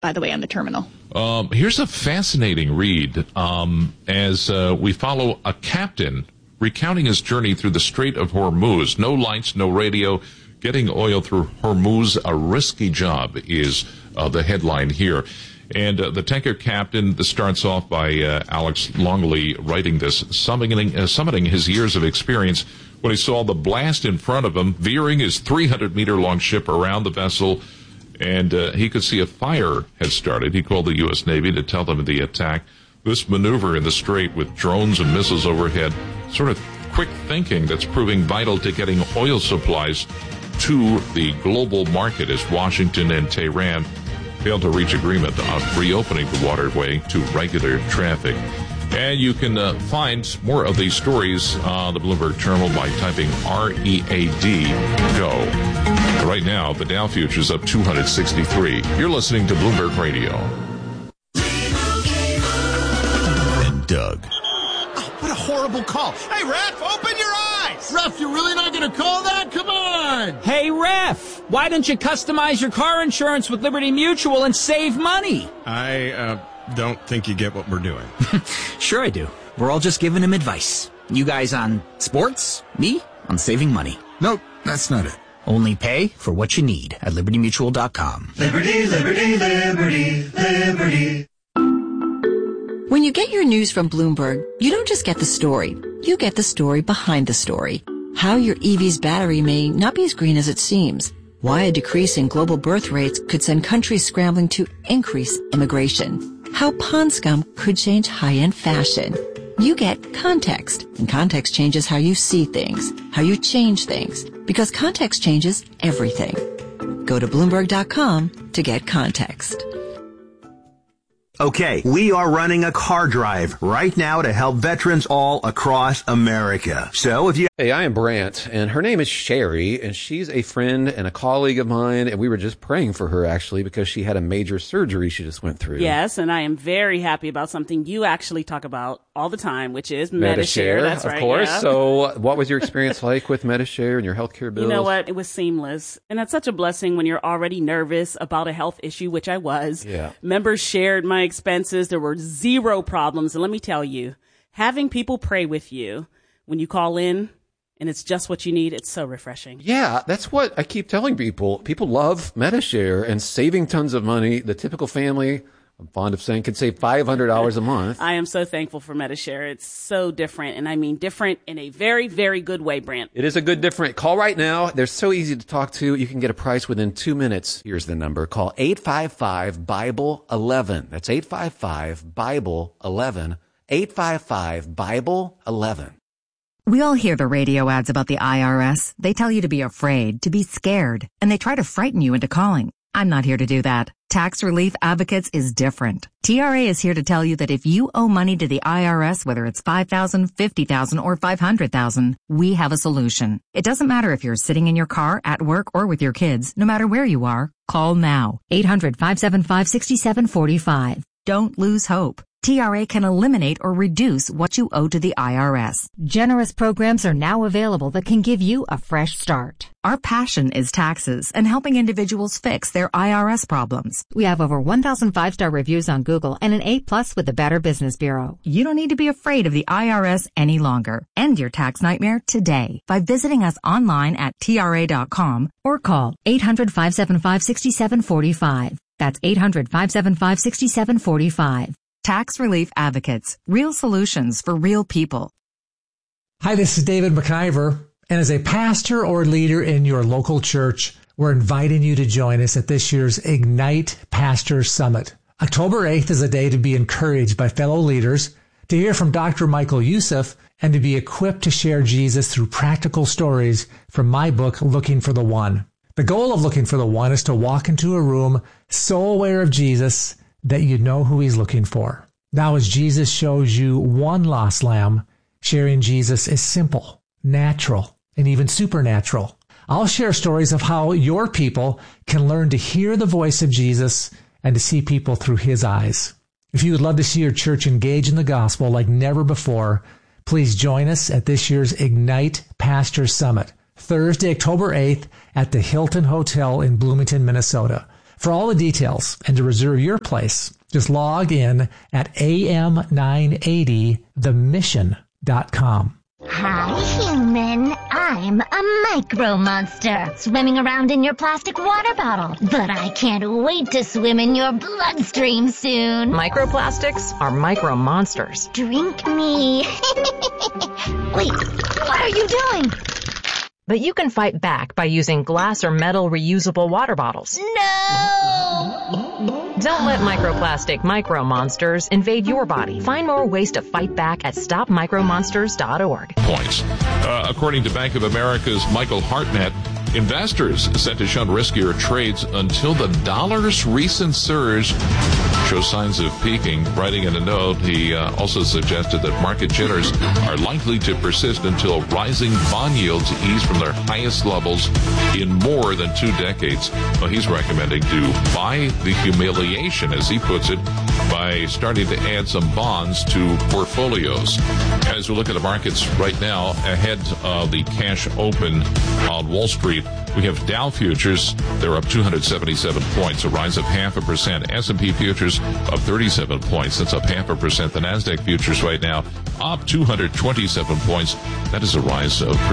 by the way, on the terminal. Here's a fascinating read as we follow a captain recounting his journey through the Strait of Hormuz. No lights, no radio. Getting oil through Hormuz, a risky job, is the headline here. And the tanker captain, this starts off by Alex Longley writing this, summiting his years of experience when he saw the blast in front of him, veering his 300-meter-long ship around the vessel, and he could see a fire had started. He called the U.S. Navy to tell them of the attack. This maneuver in the strait with drones and missiles overhead, sort of quick thinking that's proving vital to getting oil supplies to the global market as Washington and Tehran failed to reach agreement on reopening the waterway to regular traffic. And you can find more of these stories on the Bloomberg Terminal by typing READ GO. Right now, the Dow Futures up 263. You're listening to Bloomberg Radio. And Doug. Oh, what a horrible call. Hey, Ref, open your eyes! Ref, you're really not going to call that? Come on! Hey, Ref, why don't you customize your car insurance with Liberty Mutual and save money? I don't think you get what we're doing. Sure I do. We're all just giving him advice. You guys on sports, me on saving money. Nope, that's not it. Only pay for what you need at LibertyMutual.com. Liberty, liberty, liberty, liberty. When you get your news from Bloomberg, you don't just get the story. You get the story behind the story. How your EV's battery may not be as green as it seems. Why a decrease in global birth rates could send countries scrambling to increase immigration. How pond scum could change high-end fashion. You get context, and context changes how you see things, how you change things, because context changes everything. Go to Bloomberg.com to get context. Okay, we are running a car drive right now to help veterans all across America. So if you... Hey, I am Brant, and her name is Sherry, and she's a friend and a colleague of mine, and we were just praying for her, actually, because she had a major surgery she just went through. Yes, and I am very happy about something you actually talk about all the time, which is Medi-Share. That's right, of course. Yeah. So what was your experience like with Medi-Share and your healthcare bills? You know what? It was seamless. And that's such a blessing when you're already nervous about a health issue, which I was. Yeah. Members shared my expenses. There were zero problems. And let me tell you, having people pray with you when you call in and it's just what you need, it's so refreshing. Yeah, that's what I keep telling people. People love Medi-Share and saving tons of money. The typical family, I'm fond of saying, can save $500 a month. I am so thankful for Medi-Share. It's so different, and I mean different in a very, very good way, Brant. It is a good different. Call right now. They're so easy to talk to. You can get a price within 2 minutes. Here's the number. Call 855-BIBLE-11. That's 855-BIBLE-11. 855-BIBLE-11. We all hear the radio ads about the IRS. They tell you to be afraid, to be scared, and they try to frighten you into calling. I'm not here to do that. Tax Relief Advocates is different. TRA is here to tell you that if you owe money to the IRS, whether it's $5,000, $50,000, or $500,000, we have a solution. It doesn't matter if you're sitting in your car, at work, or with your kids. No matter where you are, call now. 800-575-6745. Don't lose hope. TRA can eliminate or reduce what you owe to the IRS. Generous programs are now available that can give you a fresh start. Our passion is taxes and helping individuals fix their IRS problems. We have over 1,000 5-star reviews on Google and an A+ with the Better Business Bureau. You don't need to be afraid of the IRS any longer. End your tax nightmare today by visiting us online at TRA.com or call 800-575-6745. That's 800-575-6745. Tax Relief Advocates. Real solutions for real people. Hi, this is David McIver. And as a pastor or leader in your local church, we're inviting you to join us at this year's Ignite Pastor Summit. October 8th is a day to be encouraged by fellow leaders, to hear from Dr. Michael Youssef, and to be equipped to share Jesus through practical stories from my book, Looking for the One. The goal of Looking for the One is to walk into a room so aware of Jesus that you know who he's looking for. Now, as Jesus shows you one lost lamb, sharing Jesus is simple, natural, and even supernatural. I'll share stories of how your people can learn to hear the voice of Jesus and to see people through his eyes. If you would love to see your church engage in the gospel like never before, please join us at this year's Ignite Pastor Summit, Thursday, October 8th at the Hilton Hotel in Bloomington, Minnesota. For all the details and to reserve your place, just log in at am980themission.com. Hi, human. I'm a micro monster swimming around in your plastic water bottle. But I can't wait to swim in your bloodstream soon. Microplastics are micro monsters. Drink me. Wait, what are you doing? But you can fight back by using glass or metal reusable water bottles. No! Don't let microplastic micro monsters invade your body. Find more ways to fight back at stopmicromonsters.org. Points. According to Bank of America's Michael Hartnett, investors set to shun riskier trades until the dollar's recent surge shows signs of peaking. Writing in a note, he also suggested that market jitters are likely to persist until rising bond yields ease from their highest levels in more than 2 decades. Well, he's recommending to buy the humiliation, as he puts it, by starting to add some bonds to portfolios. As we look at the markets right now, ahead of the cash open on Wall Street, we have Dow futures. They're up 277 points, a rise of 0.5%. S&P futures up 37 points. That's up 0.5%. The NASDAQ futures right now up 227 points. That is a rise of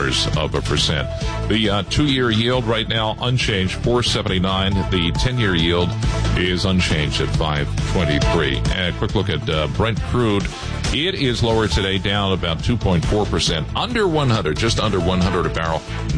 0.75%. The 2-year yield right now unchanged, 4.79. The 10-year yield is unchanged at 5.23. And a quick look at Brent crude. It is lower today, down about 2.4%, under 100, just under 100 a barrel,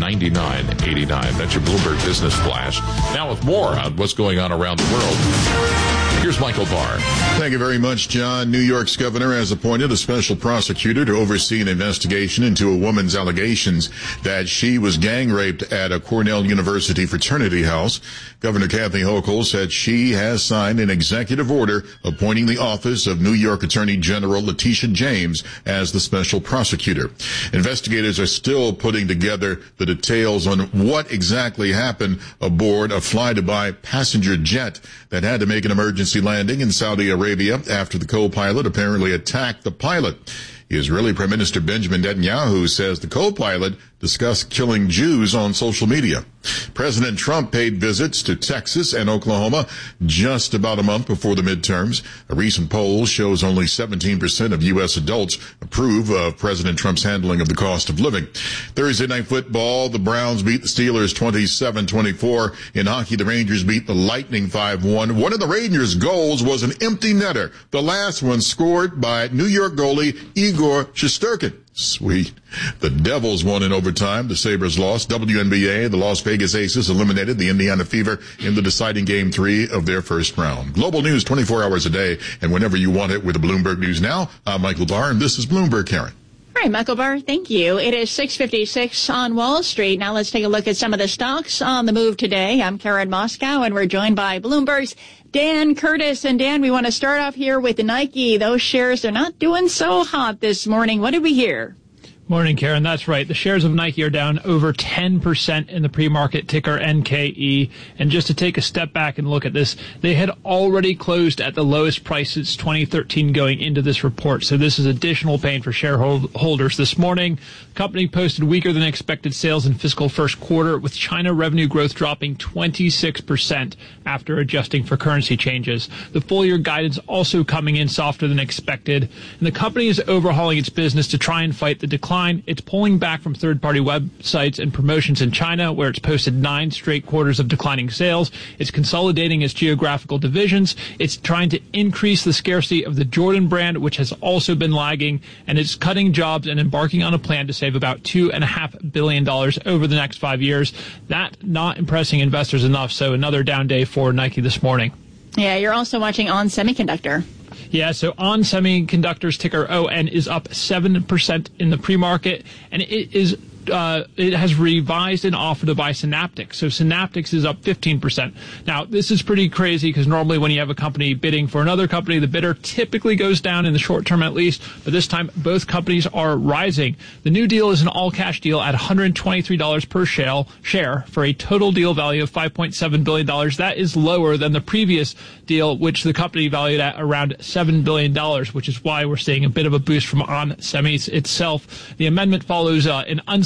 99.89. That's your Bloomberg Business Flash. Now with more on what's going on around the world, here's Michael Barr. Thank you very much, John. New York's governor has appointed a special prosecutor to oversee an investigation into a woman's allegations that she was gang raped at a Cornell University fraternity house. Governor Kathy Hochul said she has signed an executive order appointing the office of New York Attorney General Letitia James as the special prosecutor. Investigators are still putting together the details on what exactly happened aboard a fly-to-by passenger jet that had to make an emergency landing in Saudi Arabia after the co-pilot apparently attacked the pilot. Israeli Prime Minister Benjamin Netanyahu says the co-pilot discussed killing Jews on social media. President Trump paid visits to Texas and Oklahoma just about a month before the midterms. A recent poll shows only 17% of U.S. adults approve of President Trump's handling of the cost of living. Thursday night football, the Browns beat the Steelers 27-24. In hockey, the Rangers beat the Lightning 5-1. One of the Rangers' goals was an empty netter. The last one scored by New York goalie Igor Shesterkin. Sweet. The Devils won in overtime. The Sabres lost. WNBA, the Las Vegas Aces eliminated the Indiana Fever in the deciding Game 3 of their first round. Global news 24 hours a day and whenever you want it with the Bloomberg News Now. I'm Michael Barr, and this is Bloomberg, Karen. All right, Michael Barr, thank you. It is 6:56 on Wall Street. Now let's take a look at some of the stocks on the move today. I'm Karen Moscow, and we're joined by Bloomberg's Dan Curtis. And Dan, we want to start off here with Nike. Those shares are not doing so hot this morning. What did we hear? Morning, Karen. That's right. The shares of Nike are down over 10% in the pre-market, ticker NKE. And just to take a step back and look at this, they had already closed at the lowest price since 2013 going into this report. So this is additional pain for shareholders. This morning, the company posted weaker than expected sales in fiscal first quarter, with China revenue growth dropping 26% after adjusting for currency changes. The full year guidance also coming in softer than expected. And the company is overhauling its business to try and fight the decline. It's pulling back from third-party websites and promotions in China, where it's posted 9 straight quarters of declining sales. It's consolidating its geographical divisions. It's trying to increase the scarcity of the Jordan brand, which has also been lagging, and it's cutting jobs and embarking on a plan to save about $2.5 billion over the next 5 years. That not impressing investors enough, so another down day for Nike this morning. Yeah, you're also watching ON Semiconductor. Yeah, so ON Semiconductor's ticker ON is up 7% in the pre-market, and it has revised an offer to buy Synaptics. So Synaptics is up 15%. Now, this is pretty crazy because normally when you have a company bidding for another company, the bidder typically goes down in the short term at least, but this time both companies are rising. The new deal is an all-cash deal at $123 per share for a total deal value of $5.7 billion. That is lower than the previous deal, which the company valued at around $7 billion, which is why we're seeing a bit of a boost from ON Semis itself. The amendment follows an unsolicited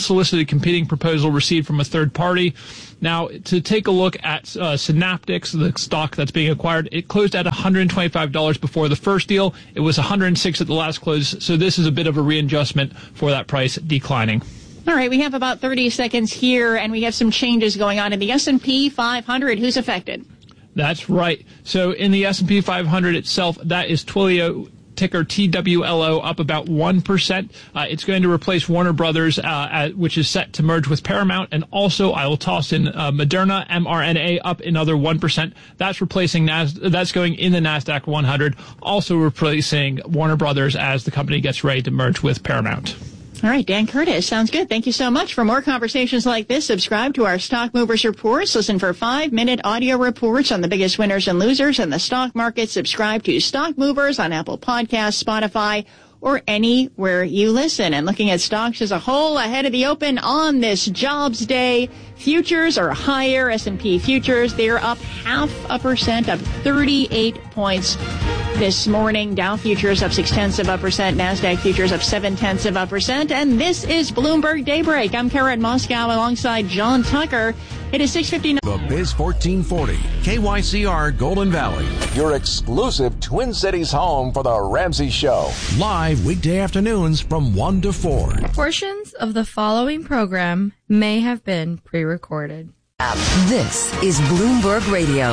unsolicited competing proposal received from a third party. Now, to take a look at Synaptics, the stock that's being acquired, it closed at $125 before the first deal. It was $106 at the last close, so this is a bit of a readjustment for that price declining. All right, we have about 30 seconds here, and we have some changes going on in the S&P 500. Who's affected? That's right. So in the S&P 500 itself, that is Twilio, ticker TWLO, up about 1%. It's going to replace Warner Brothers, which is set to merge with Paramount. And also, I will toss in Moderna, mRNA, up another 1%. That's replacing that's going in the NASDAQ 100, also replacing Warner Brothers as the company gets ready to merge with Paramount. All right, Dan Curtis. Sounds good. Thank you so much. For more conversations like this, subscribe to our Stock Movers Reports. Listen for 5-minute audio reports on the biggest winners and losers in the stock market. Subscribe to Stock Movers on Apple Podcasts, Spotify, or anywhere you listen. And looking at stocks as a whole ahead of the open on this jobs day, futures are higher. S&P futures, they're up 0.5%, up 38 points this morning. Dow futures up 0.6%. NASDAQ futures up 0.7%. And this is Bloomberg Daybreak. I'm Karen Moscow alongside John Tucker. It is 6:59. The Biz 1440, KYCR Golden Valley. Your exclusive Twin Cities home for the Ramsey Show. Live weekday afternoons from 1 to 4. Portions of the following program may have been pre-recorded. This is Bloomberg Radio.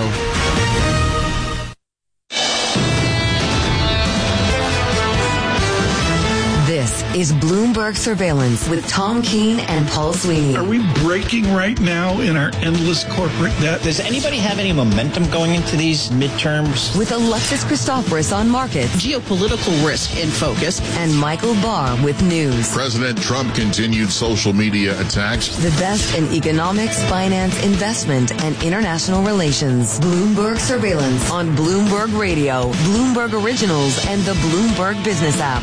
This is Bloomberg Surveillance with Tom Keene and Paul Sweeney. Are we breaking right now in our endless corporate debt? Does anybody have any momentum going into these midterms? With Alexis Christoforous on markets. Geopolitical risk in focus. And Michael Barr with news. President Trump continued social media attacks. The best in economics, finance, investment, and international relations. Bloomberg Surveillance on Bloomberg Radio, Bloomberg Originals, and the Bloomberg Business app.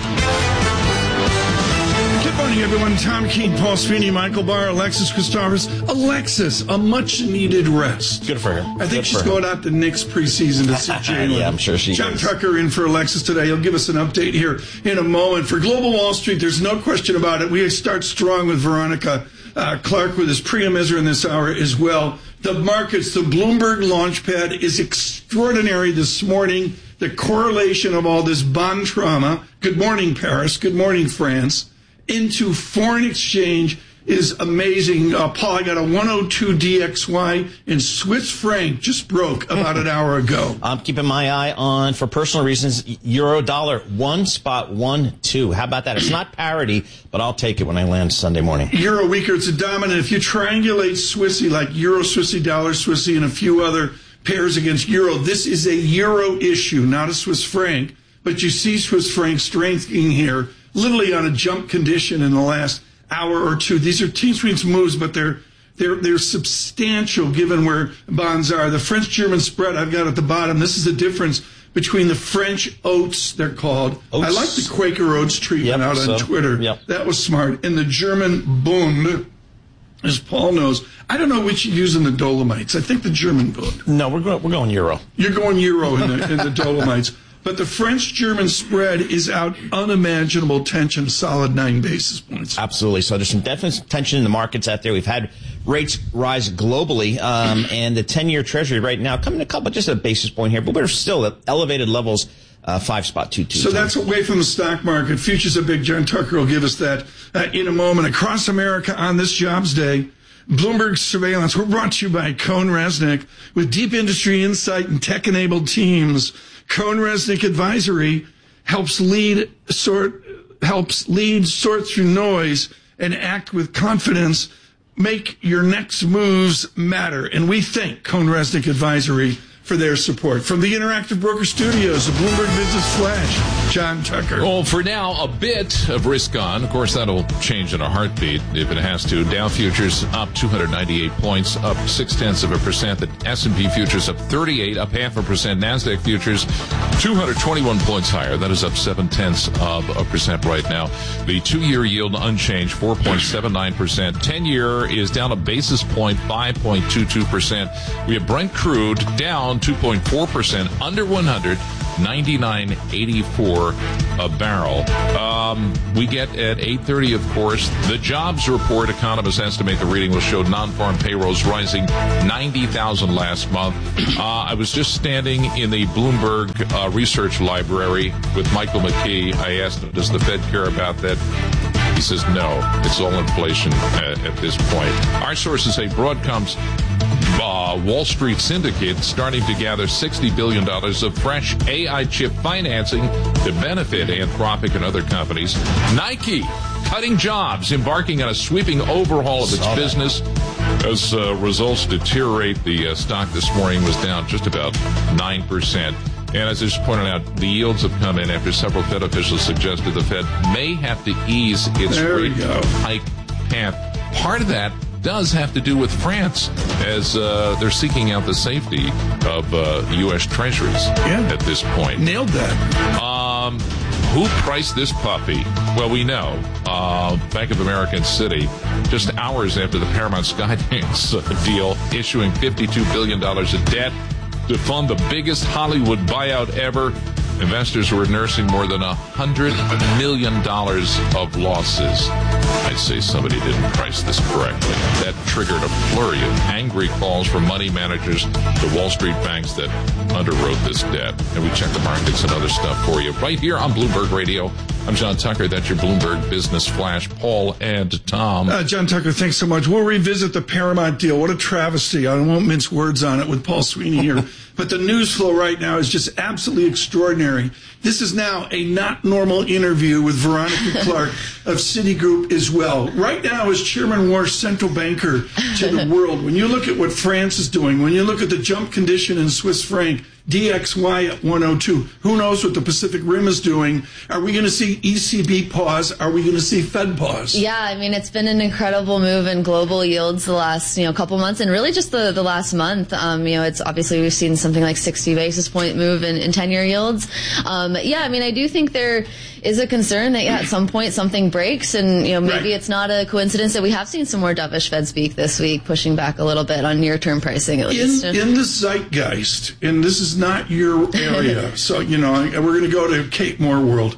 Good morning, everyone. Tom Keene, Paul Sweeney, Michael Barr, Alexis Christoforous. Alexis, a much-needed rest. Good for her. I think she's going out to Knicks preseason to see Jalen. Yeah, I'm sure she John is. Tucker in for Alexis today. He'll give us an update here in a moment. For Global Wall Street, there's no question about it. We start strong with Veronica Clark with his pre-measure in this hour as well. The markets, the Bloomberg Launchpad is extraordinary this morning. The correlation of all this bond trauma, good morning, Paris, good morning, France, into foreign exchange is amazing. Paul, I got a 102 DXY in Swiss franc, just broke about an hour ago. I'm keeping my eye on, for personal reasons, euro dollar 1.12. How about that? It's not parity, but I'll take it when I land Sunday morning. Euro weaker, it's a dominant. If you triangulate Swissy, like euro, Swissy, dollar, Swissy, and a few other pairs against euro, this is a euro issue, not a Swiss franc. But you see Swiss franc strengthening here, literally on a jump condition in the last hour or two. These are T-swings moves, but they're substantial given where bonds are. The French-German spread I've got at the bottom. This is the difference between the French oats, they're called. Oats. I like the Quaker Oats treatment out on Twitter. Yep. That was smart. And the German Bund, as Paul knows. I don't know which you use in the Dolomites. I think the German Bund. No, we're going euro. You're going euro in the Dolomites. But the French-German spread is out unimaginable tension, solid 9 basis points. Absolutely. So there's some definite tension in the markets out there. We've had rates rise globally, and the 10-year Treasury right now coming a couple, just a basis point here, but we're still at elevated levels, 5.22. So that's away from the stock market. Futures are big. John Tucker will give us that in a moment. Across America on this jobs day, Bloomberg Surveillance. We're brought to you by Cohn Resnick with deep industry insight and tech-enabled teams. Cohn Resnick Advisory helps lead, sort through noise, and act with confidence. Make your next moves matter. And we thank Cohn Resnick Advisory for their support. From the Interactive Broker Studios, the Bloomberg Business Flash, John Tucker. Well, for now, a bit of risk on. Of course, that'll change in a heartbeat if it has to. Dow futures up 298 points, up 0.6%. The S&P futures up 38, up 0.5%. NASDAQ futures 221 points higher. That is up 0.7% right now. The 2-year yield unchanged, 4.79%. 10-year is down a basis point, 5.22%. We have Brent crude down 2.4%, under 100, 99.84 a barrel. We get at 8:30, of course, the jobs report. Economists estimate the reading will show non-farm payrolls rising 90,000 last month. I was just standing in the Bloomberg Research Library with Michael McKee. I asked him, does the Fed care about that? He says, no, it's all inflation at this point. Our sources say Broadcom's Wall Street syndicate starting to gather $60 billion of fresh AI chip financing to benefit Anthropic and other companies. Nike cutting jobs, embarking on a sweeping overhaul of its business. As results deteriorate, the stock this morning was down just about 9%. And as I just pointed out, the yields have come in after several Fed officials suggested the Fed may have to ease its rate hike path. Part of that does have to do with France, as they're seeking out the safety of U.S. treasuries at this point. Nailed that. Who priced this puppy? Well, we know. Bank of America and Citi, just hours after the Paramount Skydance deal, issuing $52 billion of debt to fund the biggest Hollywood buyout ever. Investors were nursing more than $100 million of losses. I'd say somebody didn't price this correctly. That triggered a flurry of angry calls from money managers to Wall Street banks that underwrote this debt. And we check the markets and other stuff for you right here on Bloomberg Radio. I'm John Tucker. That's your Bloomberg Business Flash. Paul and Tom. John Tucker, thanks so much. We'll revisit the Paramount deal. What a travesty. I won't mince words on it with Paul Sweeney here. But the news flow right now is just absolutely extraordinary. This is now a not normal interview with Veronica Clark of Citigroup as well. Right now, as Chairman Warsh, central banker to the world, when you look at what France is doing, when you look at the jump condition in Swiss franc, DXY at 102. Who knows what the Pacific Rim is doing? Are we going to see ECB pause? Are we going to see Fed pause? Yeah, I mean, it's been an incredible move in global yields the last, couple months, and really just the last month. It's obviously we've seen something like 60 basis point move in 10-year yields. I do think there is a concern that, at some point something breaks, and, maybe it's not a coincidence that we have seen some more dovish Fed speak this week, pushing back a little bit on near-term pricing at least. In the zeitgeist, and this is not your area, so, we're going to go to Kate Moore world.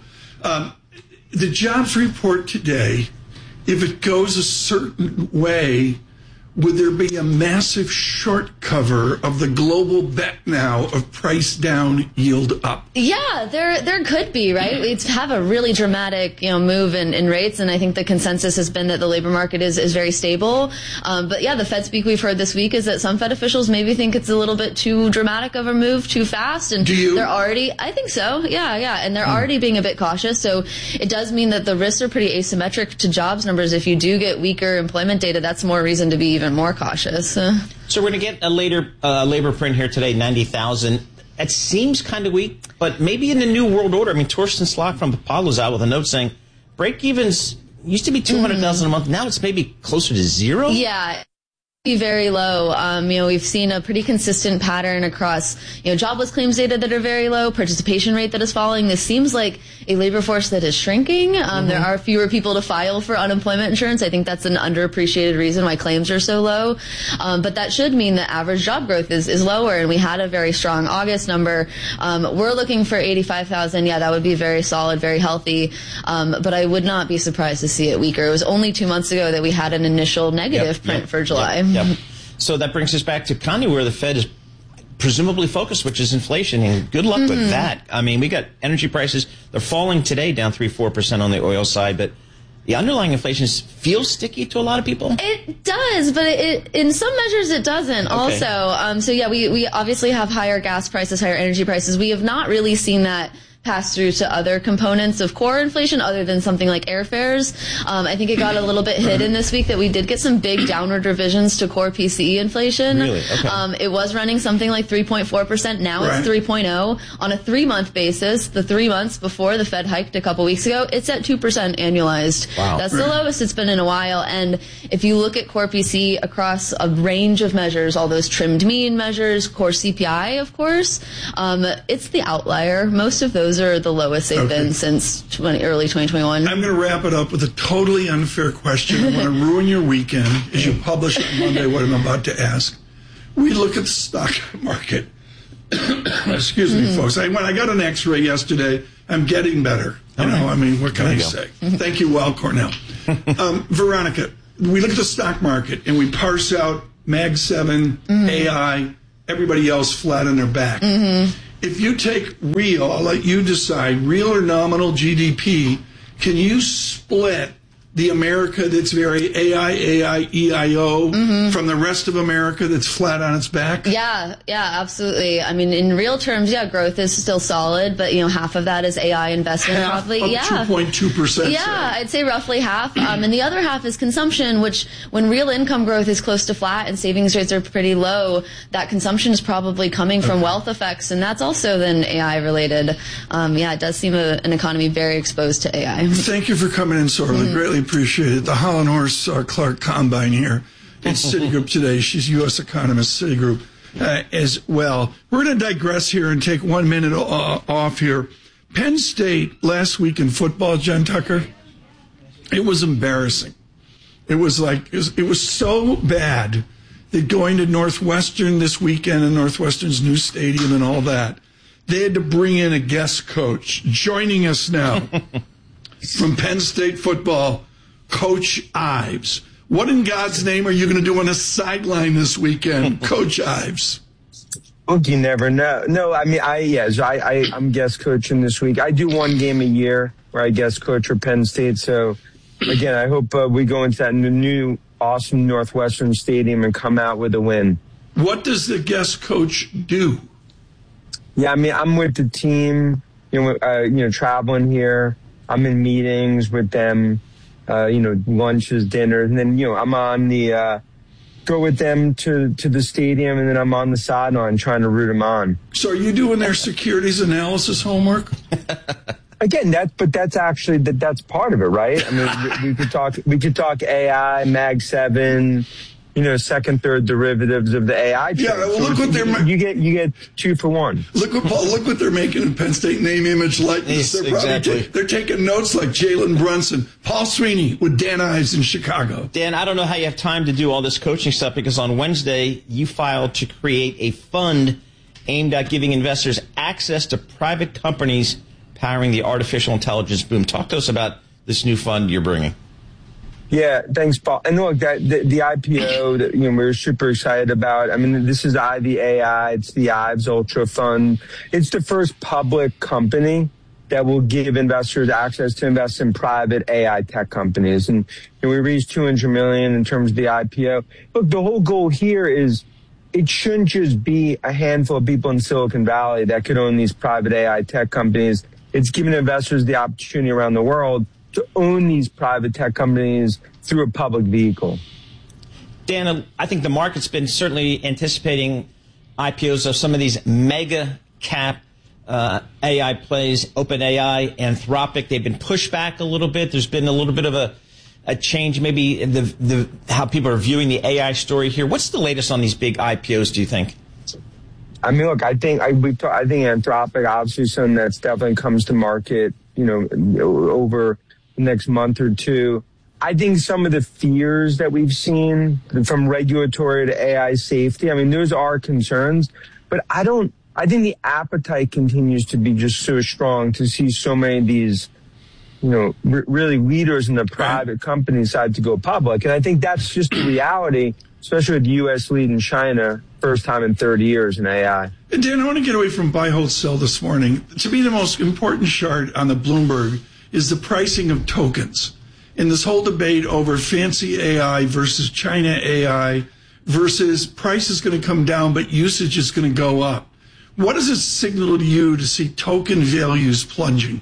The jobs report today, if it goes a certain way, would there be a massive short cover of the global bet now of price down, yield up? Yeah, there could be, right? We'd have a really dramatic, move in rates, and I think the consensus has been that the labor market is very stable. But yeah, the Fed speak we've heard this week is that some Fed officials maybe think it's a little bit too dramatic of a move, too fast. And do you? They're already, I think so, yeah, and they're already being a bit cautious. So it does mean that the risks are pretty asymmetric to jobs numbers. If you do get weaker employment data, that's more reason to be even more cautious. So we're going to get a later labor print here today, 90,000. It seems kind of weak, but maybe in the new world order. I mean, Torsten Slok from Apollo's out with a note saying break-evens used to be 200,000 a month. Now it's maybe closer to zero. Yeah. Very low. We've seen a pretty consistent pattern across, jobless claims data that are very low, participation rate that is falling. This seems like a labor force that is shrinking. There are fewer people to file for unemployment insurance. I think that's an underappreciated reason why claims are so low. But that should mean that average job growth is lower, and we had a very strong August number. We're looking for 85,000. Yeah, that would be very solid, very healthy. But I would not be surprised to see it weaker. It was only 2 months ago that we had an initial negative print for July. Yep. So that brings us back to kind of where the Fed is presumably focused, which is inflation, and good luck with that. I mean, we got energy prices. They're falling today, down 3-4% on the oil side, but the underlying inflation feels sticky to a lot of people. It does, but in some measures it doesn't also. We obviously have higher gas prices, higher energy prices. We have not really seen that pass through to other components of core inflation other than something like airfares. I think it got a little bit hidden this week that we did get some big downward revisions to core PCE inflation. Really? Okay. It was running something like 3.4%. Now it's 3.0. On a 3-month basis, the 3 months before the Fed hiked a couple weeks ago, it's at 2% annualized. Wow. That's the lowest it's been in a while. And if you look at core PCE across a range of measures, all those trimmed mean measures, core CPI, of course, it's the outlier. Most of those are the lowest they've been since early 2021. I'm going to wrap it up with a totally unfair question. I want to ruin your weekend as you publish on Monday what I'm about to ask. We look at the stock market. Excuse me, folks. When I got an X-ray yesterday, I'm getting better. What can I say? Thank you, Weill Cornell. Veronica, we look at the stock market and we parse out Mag 7, AI, everybody else flat on their back. If you take real, I'll let you decide, real or nominal GDP, can you split the America that's very AI, EIO from the rest of America that's flat on its back? Yeah, absolutely. I mean, in real terms, growth is still solid, but half of that is AI investment, probably. 2.2%. Yeah, I'd say roughly half. And the other half is consumption, which when real income growth is close to flat and savings rates are pretty low, that consumption is probably coming from wealth effects, and that's also then AI related. It does seem an economy very exposed to AI. Thank you for coming in, Sorley. Greatly appreciate it. The Holland Horse Clark Combine here at Citigroup today. She's U.S. economist, Citigroup as well. We're going to digress here and take 1 minute off here. Penn State last week in football, Jen Tucker, it was embarrassing. It was so bad that going to Northwestern this weekend and Northwestern's new stadium and all that, they had to bring in a guest coach. Joining us now from Penn State football, Coach Ives. What in God's name are you going to do on a sideline this weekend, Coach Ives? Look, you never know. No, I mean, I'm guest coaching this week. I do one game a year where I guest coach for Penn State. So, again, I hope we go into that new awesome Northwestern Stadium and come out with a win. What does the guest coach do? Yeah, I mean, I'm with the team, traveling here. I'm in meetings with them. Lunches, dinners, and then, I'm on the, go with them to the stadium, and then I'm on the sideline trying to root them on. So are you doing their securities analysis homework? Again, that's actually, that's part of it, right? I mean, we could talk AI, Mag 7, second, third derivatives of the AI trade. Yeah, well, look what they're you get 2 for 1. Look what they're making in Penn State, name, image, likeness. Yes, They're taking notes like Jalen Brunson, Paul Sweeney with Dan Ives in Chicago. Dan, I don't know how you have time to do all this coaching stuff because on Wednesday you filed to create a fund aimed at giving investors access to private companies powering the artificial intelligence boom. Talk to us about this new fund you're bringing. Yeah, thanks, Paul. And look, the IPO that we're super excited about. I mean, this is Ivy AI. It's the Ives Ultra Fund. It's the first public company that will give investors access to invest in private AI tech companies. And we raised $200 million in terms of the IPO. Look, the whole goal here is it shouldn't just be a handful of people in Silicon Valley that could own these private AI tech companies. It's giving investors the opportunity around the world to own these private tech companies through a public vehicle. Dan, I think the market's been certainly anticipating IPOs of some of these mega cap AI plays, OpenAI, Anthropic. They've been pushed back a little bit. There's been a little bit of a change, maybe in the how people are viewing the AI story here. What's the latest on these big IPOs, do you think? I mean, look, I think Anthropic, obviously, something that's definitely comes to market, over the next month or two. I think some of the fears that we've seen from regulatory to AI safety, I mean, those are concerns, but I think the appetite continues to be just so strong to see so many of these, really leaders in the private company side to go public. And I think that's just the reality, especially with the U.S. leading China, first time in 30 years in AI. And Dan, I want to get away from buy, hold, sell this morning. To me, the most important chart on the Bloomberg is the pricing of tokens. In this whole debate over fancy AI versus China AI versus price is going to come down, but usage is going to go up. What does it signal to you to see token values plunging?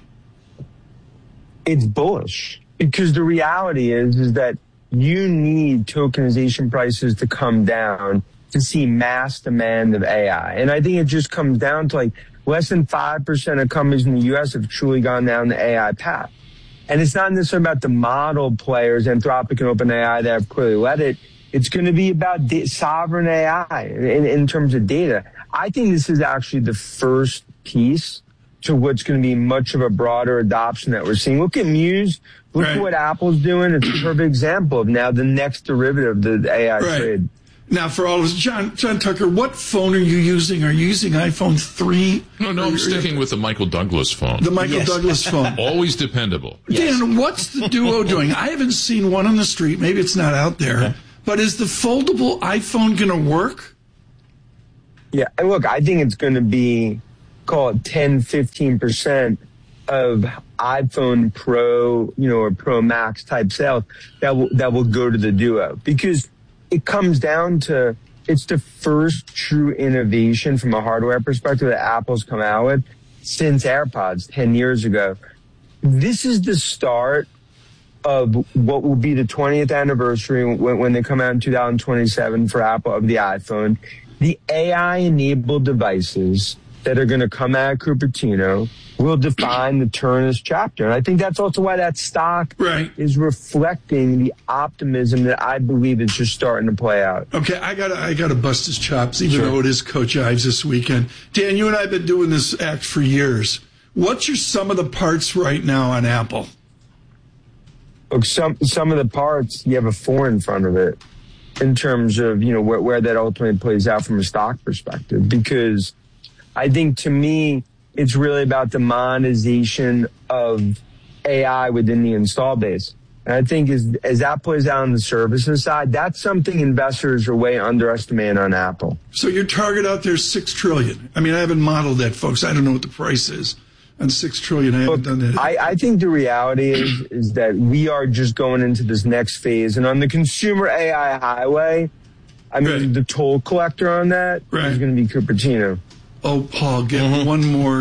It's bullish because the reality is that you need tokenization prices to come down to see mass demand of AI. And I think it just comes down to less than 5% of companies in the U.S. have truly gone down the AI path. And it's not necessarily about the model players, Anthropic and OpenAI, that have clearly led it. It's going to be about sovereign AI in terms of data. I think this is actually the first piece to what's going to be much of a broader adoption that we're seeing. Look at Muse. Look at what Apple's doing. It's a perfect example of now the next derivative of the AI trade. Now, for all of us, John Tucker, what phone are you using? Are you using iPhone 3? No, I'm sticking with the Michael Douglas phone. The Michael Douglas phone. Always dependable. Dan, what's the Duo doing? I haven't seen one on the street. Maybe it's not out there. Okay. But is the foldable iPhone going to work? Yeah, and look, I think it's going to be, call it 10, 15% of iPhone Pro, or Pro Max type sales that will go to the Duo, because it comes down to, it's the first true innovation from a hardware perspective that Apple's come out with since AirPods 10 years ago. This is the start of what will be the 20th anniversary when they come out in 2027 for Apple of the iPhone. The AI-enabled devices that are going to come out of Cupertino will define the turn of this chapter. And I think that's also why that stock is reflecting the optimism that I believe is just starting to play out. Okay, I gotta bust his chops, even though it is Coach Ives this weekend. Dan, you and I have been doing this act for years. What's your sum of the parts right now on Apple? Look, some of the parts, you have a 4 in front of it in terms of, where that ultimately plays out from a stock perspective. Because I think, to me, it's really about the monetization of AI within the install base. And I think as that plays out on the services side, that's something investors are way underestimating on Apple. So your target out there is $6 trillion. I mean, I haven't modeled that, folks. I don't know what the price is on $6 trillion. I haven't done that. I think the reality is that we are just going into this next phase. And on the consumer AI highway, the toll collector on that is going to be Cupertino. Oh, Paul, get one more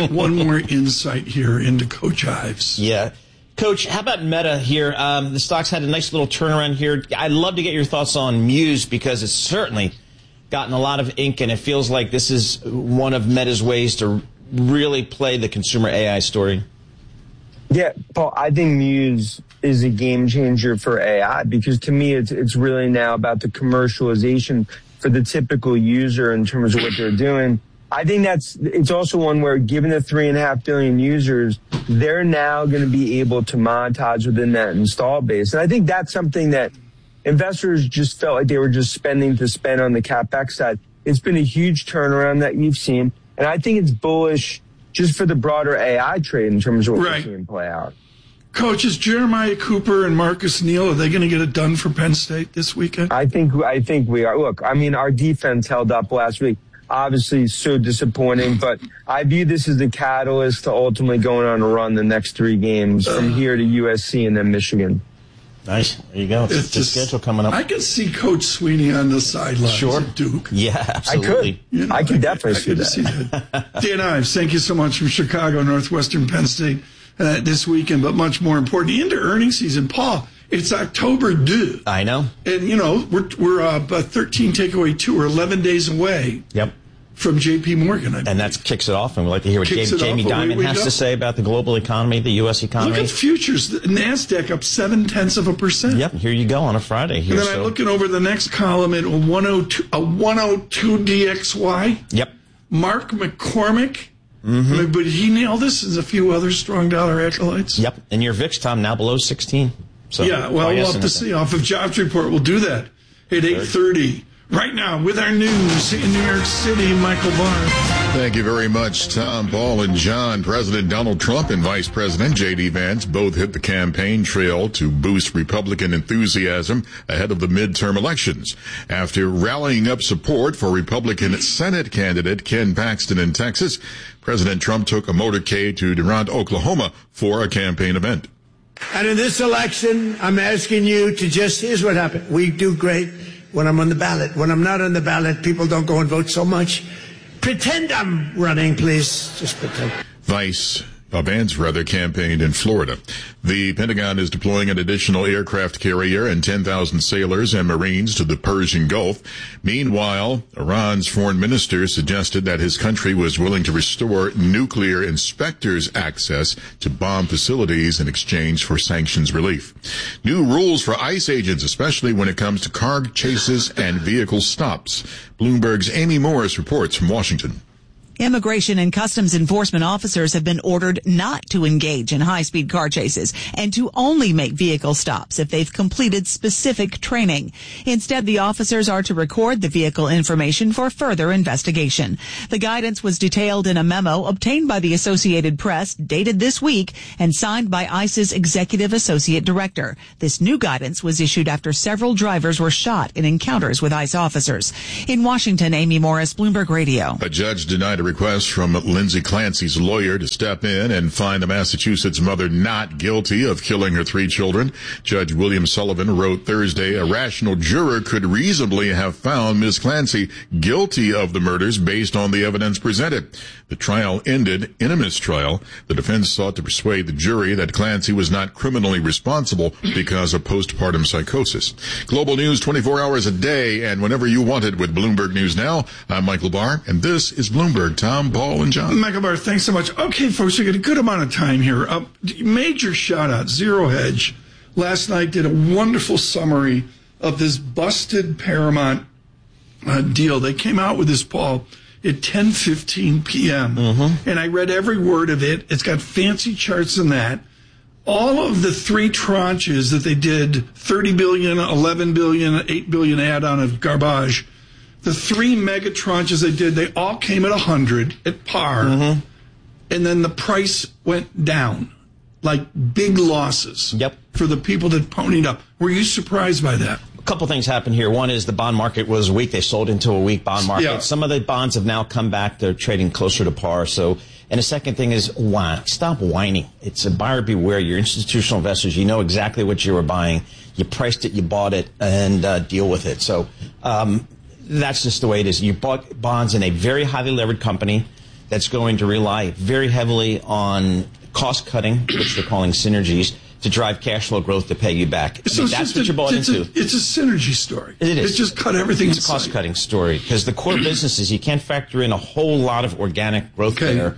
insight here into Coach Ives. Yeah. Coach, how about Meta here? The stock's had a nice little turnaround here. I'd love to get your thoughts on Muse, because it's certainly gotten a lot of ink, and it feels like this is one of Meta's ways to really play the consumer AI story. Yeah, Paul, I think Muse is a game changer for AI, because to me it's really now about the commercialization for the typical user in terms of what they're doing. I think it's also one where, given the 3.5 billion users, they're now going to be able to monetize within that install base. And I think that's something that investors just felt like they were just spending to spend on the CapEx side. It's been a huge turnaround that you've seen. And I think it's bullish just for the broader AI trade in terms of what we're seeing play out. Coaches Jeremiah Cooper and Marcus Neal, are they going to get it done for Penn State this weekend? I think we are. Look, our defense held up last week. Obviously, so disappointing, but I view this as the catalyst to ultimately going on a run the next 3 games from here to USC and then Michigan. Nice. There you go. It's the schedule coming up. I can see Coach Sweeney on the sidelines at Duke. Yeah, absolutely. I could definitely see that. Dan Ives, thank you so much from Chicago, Northwestern Penn State this weekend, but much more important, into earnings season. Paul, it's October due. I know. And, we're about 13 takeaway 2 or 11 days away. Yep. From J.P. Morgan. And that kicks it off, and we'd like to hear what Jamie Dimon has to say about the global economy, the U.S. economy. Look at futures. The NASDAQ up 0.7%. Yep, here you go on a Friday. And then I'm looking over the next column at a 102 DXY. Yep. Mark McCormick. Mm-hmm. But he nailed this, and a few other strong dollar acolytes. Yep. And your VIX, Tom, now below 16. So, yeah, well, we'll have to see. Off of jobs report, we'll do that at 8:30. Right now, with our news in New York City, Michael Barr. Thank you very much, Tom, Paul, and John. President Donald Trump and Vice President J.D. Vance both hit the campaign trail to boost Republican enthusiasm ahead of the midterm elections. After rallying up support for Republican Senate candidate Ken Paxton in Texas, President Trump took a motorcade to Durant, Oklahoma for a campaign event. And in this election, I'm asking you to here's what happened. We do great when I'm on the ballot. When I'm not on the ballot, people don't go and vote so much. Pretend I'm running, please. Just pretend. Vance campaigned in Florida. The Pentagon is deploying an additional aircraft carrier and 10,000 sailors and Marines to the Persian Gulf. Meanwhile, Iran's foreign minister suggested that his country was willing to restore nuclear inspectors' access to bomb facilities in exchange for sanctions relief. New rules for ICE agents, especially when it comes to car chases and vehicle stops. Bloomberg's Amy Morris reports from Washington. Immigration and Customs Enforcement officers have been ordered not to engage in high-speed car chases and to only make vehicle stops if they've completed specific training. Instead, the officers are to record the vehicle information for further investigation. The guidance was detailed in a memo obtained by the Associated Press, dated this week, and signed by ICE's Executive Associate Director. This new guidance was issued after several drivers were shot in encounters with ICE officers. In Washington, Amy Morris, Bloomberg Radio. A judge denied a request from Lindsay Clancy's lawyer to step in and find the Massachusetts mother not guilty of killing her 3 children. Judge William Sullivan wrote Thursday a rational juror could reasonably have found Ms. Clancy guilty of the murders based on the evidence presented. The trial ended in a mistrial. The defense sought to persuade the jury that Clancy was not criminally responsible because of postpartum psychosis. Global news 24 hours a day and whenever you want it with Bloomberg News Now. I'm Michael Barr, and this is Bloomberg. Tom, Paul, and John. Michael Barr, thanks so much. Okay, folks, we got a good amount of time here. Major shout-out, Zero Hedge. Last night did a wonderful summary of this busted Paramount deal. They came out with this, Paul, at 10:15 p.m., and I read every word of it. It's got fancy charts in that. All of the 3 tranches that they did, 30 billion, 11 billion, 8 billion add-on of garbage, the 3 mega tranches they did, they all came at 100 at par, and then the price went down, like big losses for the people that ponied up. Were you surprised by that? A couple things happened here. One is the bond market was weak. They sold into a weak bond market. Yeah. Some of the bonds have now come back. They're trading closer to par. So, and the second thing is stop whining. It's a buyer beware. You're institutional investors. You know exactly what you were buying. You priced it, you bought it, and deal with it. So that's just the way it is. You bought bonds in a very highly levered company that's going to rely very heavily on cost cutting, which they're calling synergies, to drive cash flow growth to pay you back. So that's what you're bought into. It's a synergy story. It is. It's just cut everything It's a cost-cutting story because the core businesses, you can't factor in a whole lot of organic growth there.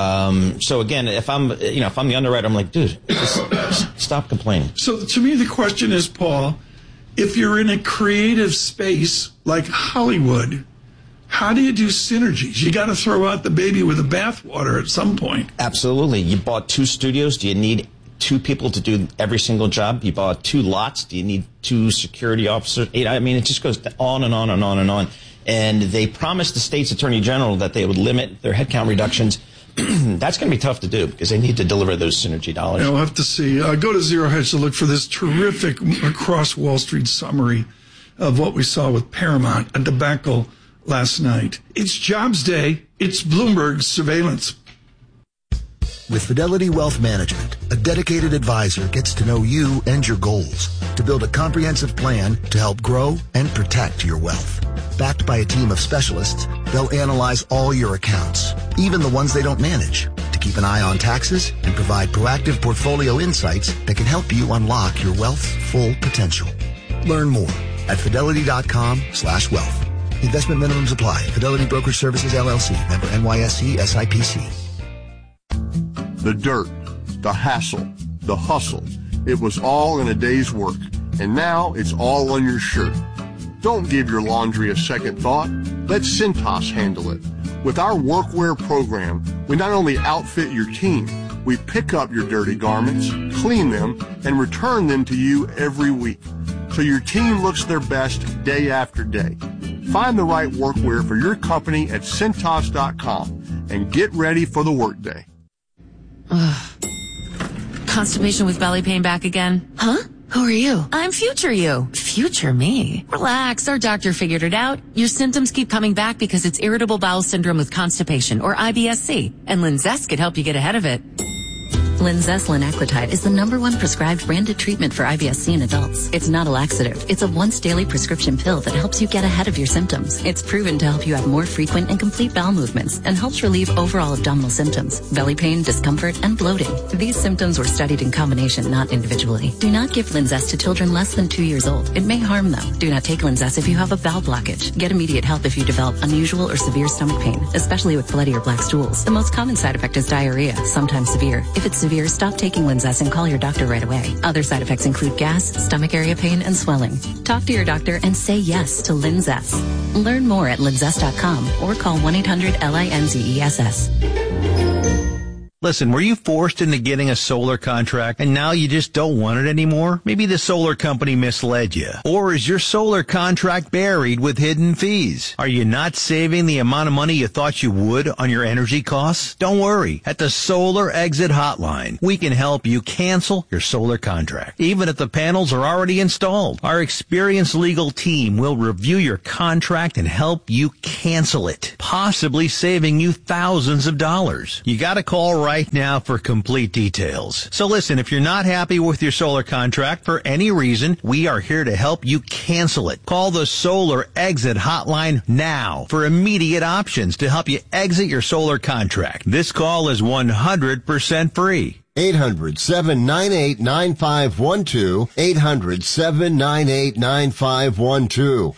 So again, if I'm the underwriter, I'm like, dude, just stop complaining. So to me, the question is, Paul, if you're in a creative space like Hollywood, how do you do synergies? You got to throw out the baby with the bathwater at some point. Absolutely. You bought 2 studios. Do you need 2 people to do every single job? You bought 2 lots. Do you need 2 security officers? I mean, it just goes on and on and on and on. And they promised the state's attorney general that they would limit their headcount reductions. That's going to be tough to do because they need to deliver those synergy dollars. Yeah, we'll have to see. Go to Zero Hedge to look for this terrific across Wall Street summary of what we saw with Paramount, a debacle last night. It's Jobs Day. It's Bloomberg Surveillance. With Fidelity Wealth Management, a dedicated advisor gets to know you and your goals to build a comprehensive plan to help grow and protect your wealth. Backed by a team of specialists, they'll analyze all your accounts, even the ones they don't manage, to keep an eye on taxes and provide proactive portfolio insights that can help you unlock your wealth's full potential. Learn more at fidelity.com/wealth. Investment minimums apply. Fidelity Brokerage Services, LLC. Member NYSE, SIPC. The dirt, the hassle, the hustle. It was all in a day's work, and now it's all on your shirt. Don't give your laundry a second thought. Let Cintas handle it. With our workwear program, we not only outfit your team, we pick up your dirty garments, clean them, and return them to you every week, so your team looks their best day after day. Find the right workwear for your company at Cintas.com and get ready for the workday. Constipation with belly pain back again? Huh? Who are you? I'm future you. Future me? Relax, our doctor figured it out. Your symptoms keep coming back because it's irritable bowel syndrome with constipation, or IBS-C, and Linzess could help you get ahead of it. Linzess linaclotide is the #1 prescribed branded treatment for IBS-C in adults. It's not a laxative. It's a once daily prescription pill that helps you get ahead of your symptoms. It's proven to help you have more frequent and complete bowel movements and helps relieve overall abdominal symptoms, belly pain, discomfort, and bloating. These symptoms were studied in combination, not individually. Do not give Linzess to children less than 2 years old. It may harm them. Do not take Linzess if you have a bowel blockage. Get immediate help if you develop unusual or severe stomach pain, especially with bloody or black stools. The most common side effect is diarrhea, sometimes severe. If it's severe, severe, stop taking Linzess and call your doctor right away. Other side effects include gas, stomach area pain, and swelling. Talk to your doctor and say yes to Linzess. Learn more at linzess.com or call 1-800-LINZESS. Listen, were you forced into getting a solar contract and now you just don't want it anymore? Maybe the solar company misled you. Or is your solar contract buried with hidden fees? Are you not saving the amount of money you thought you would on your energy costs? Don't worry. At the Solar Exit Hotline, we can help you cancel your solar contract, even if the panels are already installed. Our experienced legal team will review your contract and help you cancel it, possibly saving you thousands of dollars. You gotta call right now for complete details. So listen, if you're not happy with your solar contract for any reason, we are here to help you cancel it. Call the Solar Exit Hotline now for immediate options to help you exit your solar contract. This call is 100% free. 800-798-9512. 800-798-9512.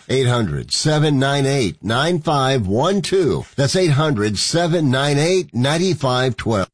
800-798-9512. That's 800-798-9512.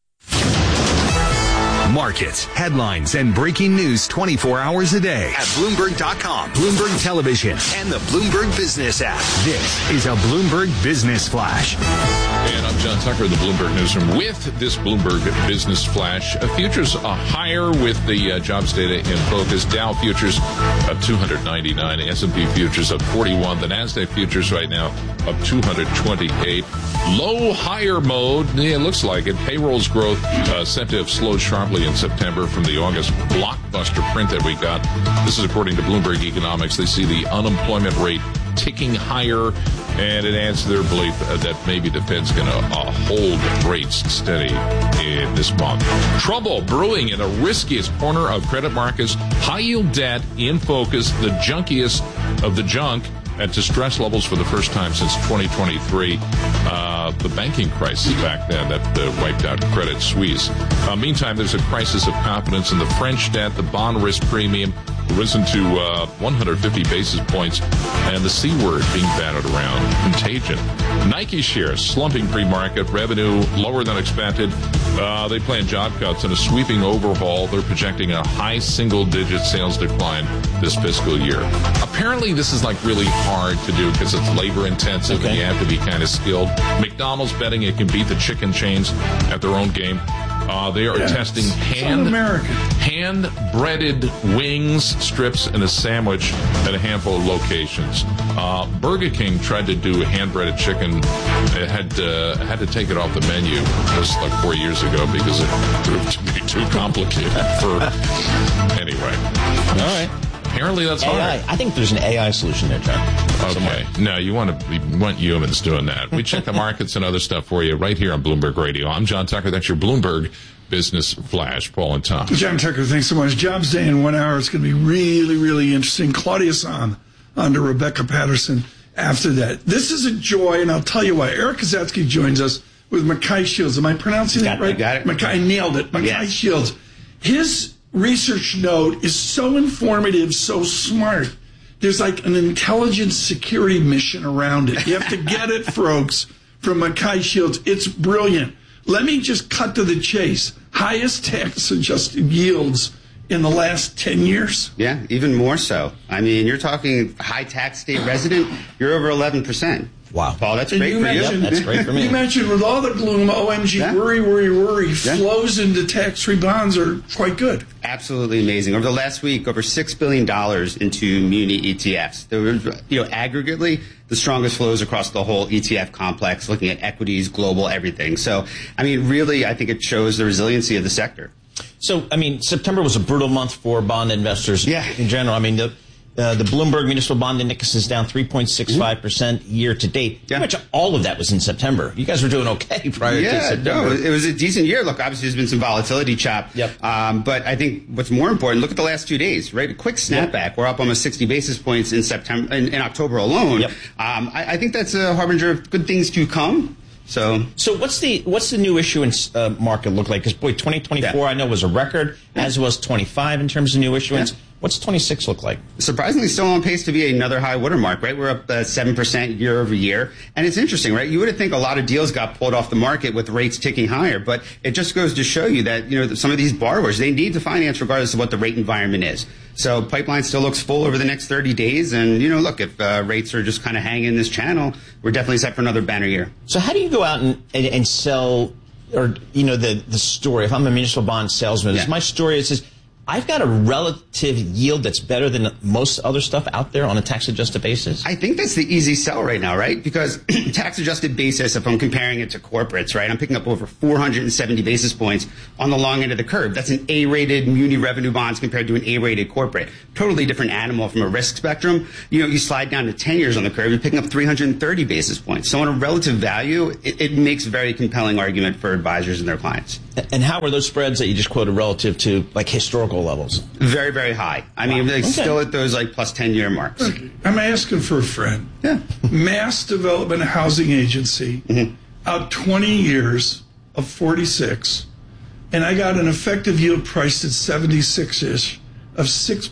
Markets, headlines, and breaking news 24 hours a day at Bloomberg.com, Bloomberg Television, and the Bloomberg Business app. This is a Bloomberg Business Flash. And I'm John Tucker, the Bloomberg Newsroom, with this Bloomberg Business Flash. Futures are higher with the jobs data in focus. Dow futures up 299, S&P futures up 41. The NASDAQ futures right now up 228. Low higher mode, it looks like it. Payrolls growth set to have slowed sharply in September from the August blockbuster print that we got. This is according to Bloomberg Economics. They see the unemployment rate ticking higher, and it adds to their belief that maybe the Fed's going to hold rates steady in this month. Trouble brewing in the riskiest corner of credit markets. High-yield debt in focus, the junkiest of the junk, at distress levels for the first time since 2023. The banking crisis back then that wiped out Credit Suisse. Meantime, there's a crisis of confidence in the French debt. The bond risk premium risen to 150 basis points, and the C word being batted around, contagion. Nike shares slumping pre-market, revenue lower than expected. They plan job cuts and a sweeping overhaul. They're projecting a high single-digit sales decline this fiscal year. Apparently, this is like really hard to do because it's labor-intensive and you have to be kind of skilled. McDonald's betting it can beat the chicken chains at their own game. They are testing hand-breaded wings, strips, and a sandwich at a handful of locations. Burger King tried to do a hand-breaded chicken. It had to take it off the menu just like 4 years ago because it proved to be too complicated for... Anyway. All right. Apparently that's hard. I think there's an AI solution there, John. Okay. No, you want humans doing that. We check the markets and other stuff for you right here on Bloomberg Radio. I'm John Tucker. That's your Bloomberg Business Flash. Paul and Tom. John Tucker, thanks so much. Jobs Day in 1 hour. It's going to be really, really interesting. Claudius on to Rebecca Patterson after that. This is a joy, and I'll tell you why. Eric Kazatsky joins us with Mackay Shields. Am I pronouncing that right? Got it. Mackay nailed it. Mackay Shields. His research note is so informative, so smart. There's like an intelligence security mission around it. You have to get it, folks, from Mackay Shields. It's brilliant. Let me just cut to the chase. Highest tax-adjusted yields in the last 10 years? Yeah, even more so. I mean, you're talking high tax state resident, you're over 11%. Wow. Paul, that's great for you. That's great for me. You mentioned with all the gloom, OMG, worry, flows into tax-free bonds are quite good. Absolutely amazing. Over the last week, over $6 billion into muni ETFs. There were, aggregately, the strongest flows across the whole ETF complex, looking at equities, global, everything. So, I mean, really, I think it shows the resiliency of the sector. So, I mean, September was a brutal month for bond investors in general. I mean, the Bloomberg Municipal Bond Index is down 3.65% year to date. Pretty much all of that was in September. You guys were doing okay prior to September. No, it was a decent year. Look, obviously there's been some volatility chop. But I think what's more important, look at the last 2 days, right? A quick snapback. We're up almost 60 basis points in September, in October alone. I think that's a harbinger of good things to come. So what's the new issuance market look like? Because, boy, 2024 I know was a record, as was 25 in terms of new issuance. What's 26 look like? Surprisingly, still on pace to be another high watermark, right? We're up 7% year over year. And it's interesting, right? You would think a lot of deals got pulled off the market with rates ticking higher, but it just goes to show you that, some of these borrowers, they need to finance regardless of what the rate environment is. So pipeline still looks full over the next 30 days. And, look, if rates are just kind of hanging in this channel, we're definitely set for another banner year. So how do you go out and sell, or, the story? If I'm a municipal bond salesman, my story is I've got a relative yield that's better than most other stuff out there on a tax-adjusted basis. I think that's the easy sell right now, right? Because tax-adjusted basis, if I'm comparing it to corporates, right, I'm picking up over 470 basis points on the long end of the curve. That's an A-rated muni revenue bonds compared to an A-rated corporate. Totally different animal from a risk spectrum. You slide down to 10 years on the curve, you're picking up 330 basis points. So on a relative value, it makes a very compelling argument for advisors and their clients. And how are those spreads that you just quoted relative to, historical levels? Very, very high. I mean, still at those, plus 10-year marks. Okay. I'm asking for a friend. Yeah. Mass Development Housing Agency, out 20 years of 46, and I got an effective yield priced at 76-ish of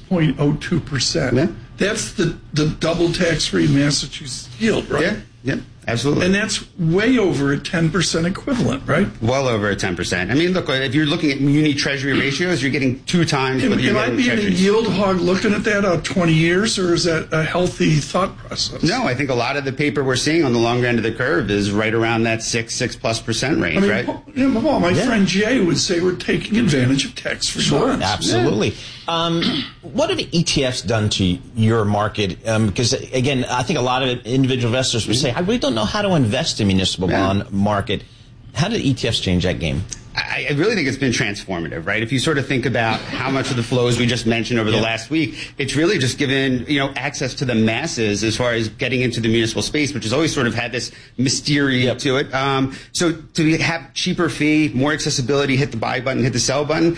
6.02%. Yeah. That's the double tax-free Massachusetts yield, right? Yeah, absolutely. And that's way over a 10% equivalent, right? Well over a 10%. I mean, look, if you're looking at muni treasury ratios, you're getting 2 times what you're getting in treasuries. Am I being a yield hog looking at that out 20 years, or is that a healthy thought process? No, I think a lot of the paper we're seeing on the longer end of the curve is right around that 6+% range, right? Paul, my friend Jay would say we're taking advantage of tax-free bonds. Absolutely. What have ETFs done to your market? Because, again, I think a lot of individual investors would say, I really don't know how to invest in municipal bond market. How did ETFs change that game? I really think it's been transformative, right? If you sort of think about how much of the flows we just mentioned over the last week, it's really just given, access to the masses as far as getting into the municipal space, which has always sort of had this mystery to it. So to have cheaper fee, more accessibility, hit the buy button, hit the sell button,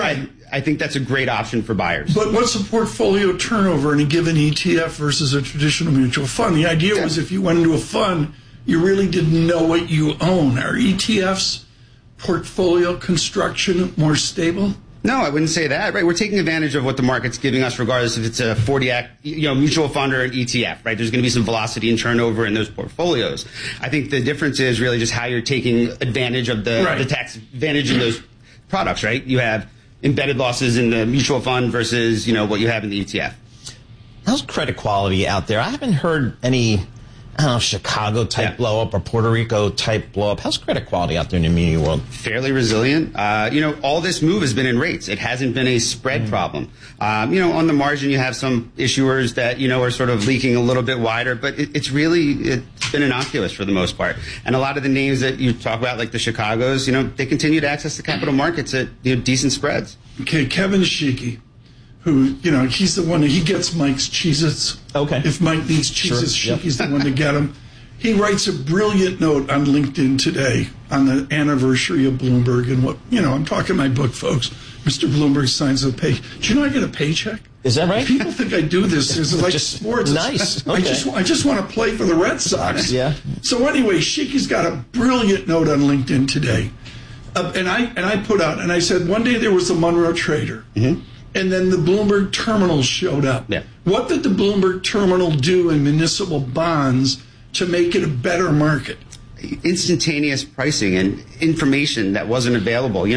I think that's a great option for buyers. But what's the portfolio turnover in a given ETF versus a traditional mutual fund? The idea was if you went into a fund, you really didn't know what you own. Are ETFs portfolio construction more stable? No, I wouldn't say that, right? We're taking advantage of what the market's giving us, regardless if it's a 40 Act, mutual fund or an ETF, right? There's going to be some velocity and turnover in those portfolios. I think the difference is really just how you're taking advantage of the tax advantage in those products, right? You have embedded losses in the mutual fund versus, what you have in the ETF. How's credit quality out there? I haven't heard any, Chicago-type blow-up or Puerto Rico-type blow-up. How's credit quality out there in the muni world? Fairly resilient. All this move has been in rates. It hasn't been a spread problem. On the margin, you have some issuers that, are sort of leaking a little bit wider, but it's been innocuous for the most part. And a lot of the names that you talk about, like the Chicagos, they continue to access the capital markets at decent spreads. Okay, Kevin Sheeky, who, he's the one he gets Mike's Cheez-Its. Okay. If Mike needs Cheez-Its, Sheeky's the one to get them. He writes a brilliant note on LinkedIn today on the anniversary of Bloomberg and what, I'm talking my book, folks. Mr. Bloomberg signs a pay. Do you know I get a paycheck? Is that right? People think I do this. It's like just sports. Nice. Okay. I just want to play for the Red Sox. Yeah. So anyway, Sheeky's got a brilliant note on LinkedIn today. And I put out, and I said, one day there was the Monroe Trader. Mm-hmm. And then the Bloomberg terminal showed up. Yeah. What did the Bloomberg terminal do in municipal bonds to make it a better market? Instantaneous pricing and information that wasn't available.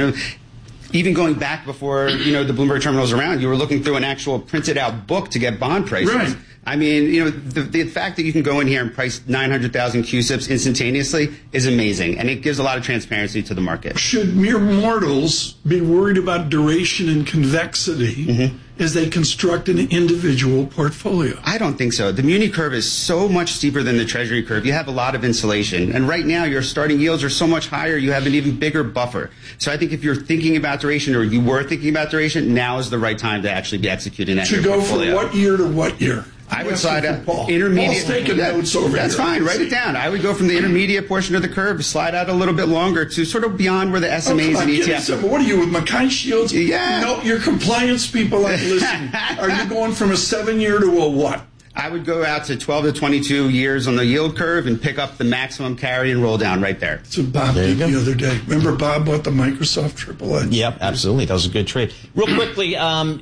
Even going back before, the Bloomberg terminal was around, you were looking through an actual printed out book to get bond prices. Right. I mean, the fact that you can go in here and price 900,000 QSIPs instantaneously is amazing, and it gives a lot of transparency to the market. Should mere mortals be worried about duration and convexity as they construct an individual portfolio? I don't think so. The muni curve is so much steeper than the treasury curve. You have a lot of insulation, and right now your starting yields are so much higher, you have an even bigger buffer. So I think if you're thinking about duration, or you were thinking about duration, now is the right time to actually be executing that in your portfolio. To go from what year to what year? I would slide out intermediate. Paul's taking notes over That's here. fine. Write it down. I would go from the intermediate portion of the curve, slide out a little bit longer to sort of beyond where the SMAs and ETFs. What are you with Mackay Shields? Yeah. No, your compliance people aren't listening. Are you going from a 7-year to a what? I would go out to 12 to 22 years on the yield curve and pick up the maximum carry and roll down right there. That's what Bob did the other day. Remember Bob bought the Microsoft AAA? Yep, absolutely. That was a good trade. Real quickly,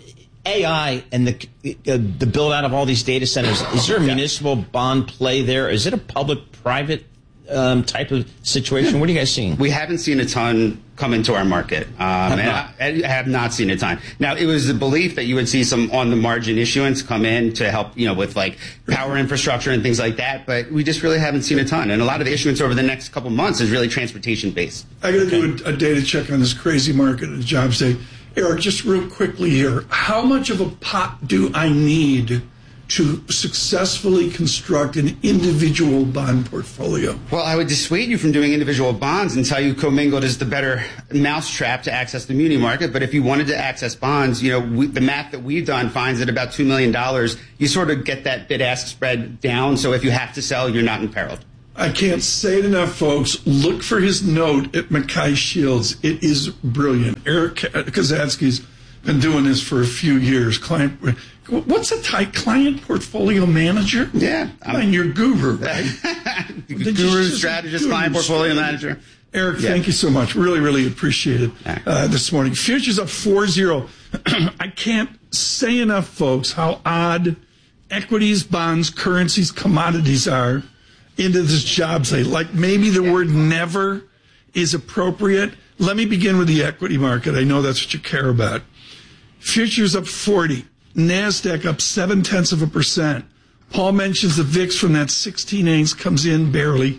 AI and the build out of all these data centers, is there a municipal bond play there? Is it a public-private type of situation? What are you guys seeing? We haven't seen a ton come into our market. I have not seen a ton. Now, it was the belief that you would see some on-the-margin issuance come in to help, with like power infrastructure and things like that, but we just really haven't seen a ton. And a lot of the issuance over the next couple months is really transportation-based. I got to do a data check on this crazy market at Jobs Day. Eric, just real quickly here, how much of a pot do I need to successfully construct an individual bond portfolio? Well, I would dissuade you from doing individual bonds and tell you commingled is the better mousetrap to access the muni market. But if you wanted to access bonds, the math that we've done finds that about $2 million, you sort of get that bid-ask spread down. So if you have to sell, you're not imperiled. I can't say it enough, folks. Look for his note at Mackay Shields. It is brilliant. Eric Kazatsky's been doing this for a few years. What's a client portfolio manager? Yeah. I'm your guru, right? Guru, strategist, client portfolio manager. Eric, thank you so much. Really, really appreciate it this morning. Futures up 4-0. I can't say enough, folks, how odd equities, bonds, currencies, commodities are into this Jobs Day. Like maybe the word never is appropriate. Let me begin with the equity market. I know that's what you care about. Futures up 40. NASDAQ up 0.7%. Paul mentions the VIX from that 16/8 comes in barely,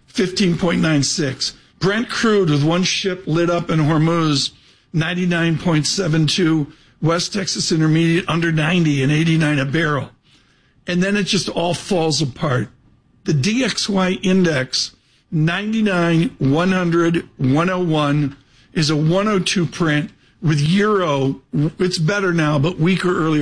15.96. Brent crude with one ship lit up in Hormuz, 99.72. West Texas Intermediate under 90 and 89 a barrel. And then it just all falls apart. The DXY index, 99, 100, 101 is a 102 print. With euro, it's better now, but weaker earlier,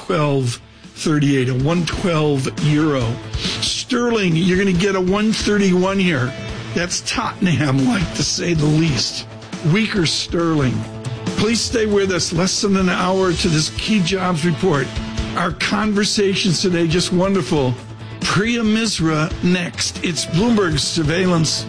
112.38, a 112 euro. Sterling, you're going to get a 131 here. That's Tottenham-like, to say the least. Weaker sterling. Please stay with us. Less than an hour to this key jobs report. Our conversations today, just wonderful. Priya Misra next. It's Bloomberg Surveillance.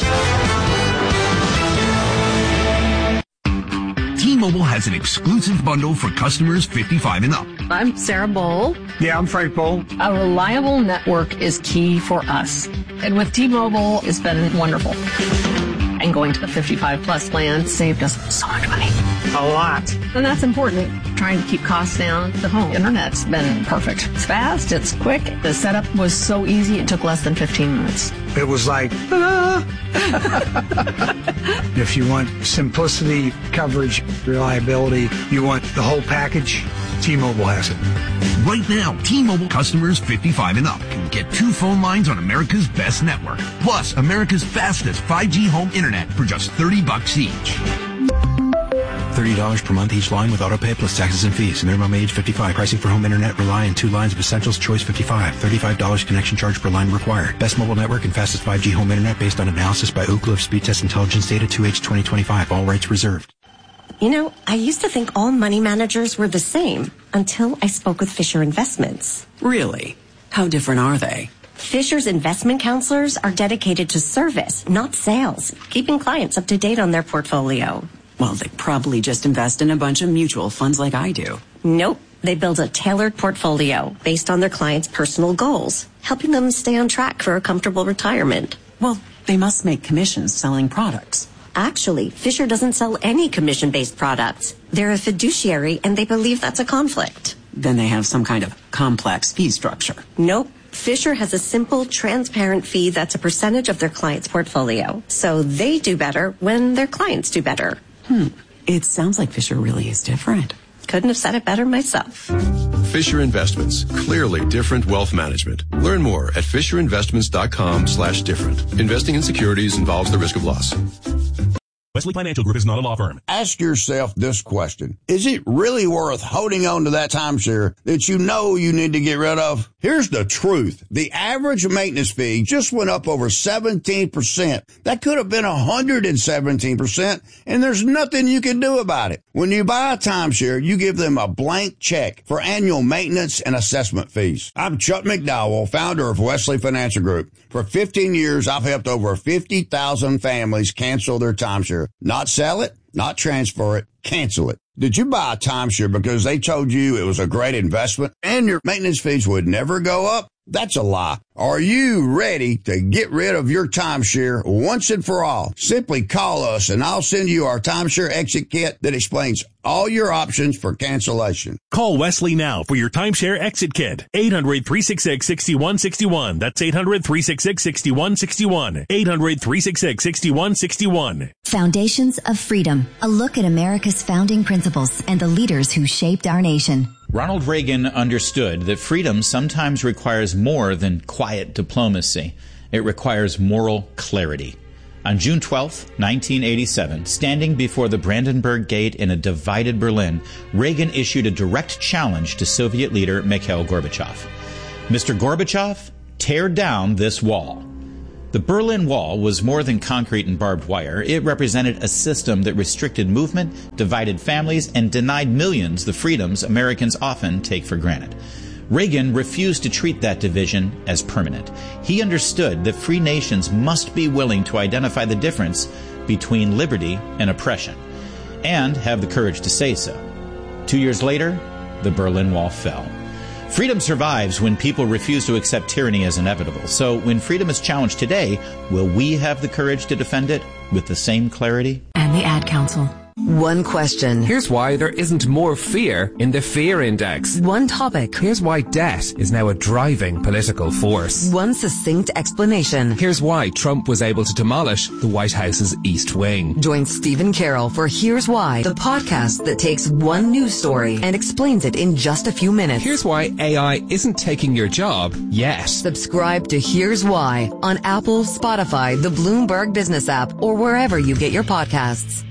T-Mobile has an exclusive bundle for customers 55 and up. I'm Sarah Bowl. Yeah, I'm Frank Bowl. A reliable network is key for us. And with T-Mobile, it's been wonderful. And going to the 55 plus plan saved us so much money. A lot. And that's important. Trying to keep costs down. The home internet's been perfect. It's fast, it's quick. The setup was so easy, it took less than 15 minutes. It was like, If you want simplicity, coverage, reliability, you want the whole package, T-Mobile has it. Right now, T-Mobile customers 55 and up can get 2 phone lines on America's best network, plus America's fastest 5G home internet for just $30 each. $30 per month each line with autopay plus taxes and fees. Minimum age 55. Pricing for home internet rely on 2 lines of essentials. Choice 55. $35 connection charge per line required. Best mobile network and fastest 5G home internet based on analysis by Ookla of Speed Test Intelligence data 2H 2025. All rights reserved. I used to think all money managers were the same until I spoke with Fisher Investments. Really? How different are they? Fisher's investment counselors are dedicated to service, not sales, keeping clients up to date on their portfolio. Well, they probably just invest in a bunch of mutual funds like I do. Nope. They build a tailored portfolio based on their clients' personal goals, helping them stay on track for a comfortable retirement. Well, they must make commissions selling products. Actually, Fisher doesn't sell any commission-based products. They're a fiduciary, and they believe that's a conflict. Then they have some kind of complex fee structure. Nope. Fisher has a simple, transparent fee that's a percentage of their client's portfolio. So they do better when their clients do better. It sounds like Fisher really is different. Couldn't have said it better myself. Fisher Investments. Clearly different wealth management. Learn more at FisherInvestments.com/different. Investing in securities involves the risk of loss. Wesley Financial Group is not a law firm. Ask yourself this question. Is it really worth holding on to that timeshare that you know you need to get rid of? Here's the truth. The average maintenance fee just went up over 17%. That could have been 117%, and there's nothing you can do about it. When you buy a timeshare, you give them a blank check for annual maintenance and assessment fees. I'm Chuck McDowell, founder of Wesley Financial Group. For 15 years, I've helped over 50,000 families cancel their timeshare. Not sell it, not transfer it, cancel it. Did you buy a timeshare because they told you it was a great investment and your maintenance fees would never go up? That's a lie. Are you ready to get rid of your timeshare once and for all? Simply call us and I'll send you our timeshare exit kit that explains all your options for cancellation. Call Wesley now for your timeshare exit kit. 800-366-6161. That's 800-366-6161. 800-366-6161. Foundations of Freedom. A look at America's founding principles and the leaders who shaped our nation. Ronald Reagan understood that freedom sometimes requires more than quiet diplomacy. It requires moral clarity. On June 12, 1987, standing before the Brandenburg Gate in a divided Berlin, Reagan issued a direct challenge to Soviet leader Mikhail Gorbachev. Mr. Gorbachev, tear down this wall. The Berlin Wall was more than concrete and barbed wire. It represented a system that restricted movement, divided families, and denied millions the freedoms Americans often take for granted. Reagan refused to treat that division as permanent. He understood that free nations must be willing to identify the difference between liberty and oppression, and have the courage to say so. 2 years later, the Berlin Wall fell. Freedom survives when people refuse to accept tyranny as inevitable. So when freedom is challenged today, will we have the courage to defend it with the same clarity? And the Ad Council. One question. Here's why there isn't more fear in the fear index. One topic. Here's why debt is now a driving political force. One succinct explanation. Here's why Trump was able to demolish the White House's East Wing. Join Stephen Carroll for Here's Why, the podcast that takes one news story and explains it in just a few minutes. Here's why AI isn't taking your job yet. Subscribe to Here's Why on Apple, Spotify, the Bloomberg Business app, or wherever you get your podcasts.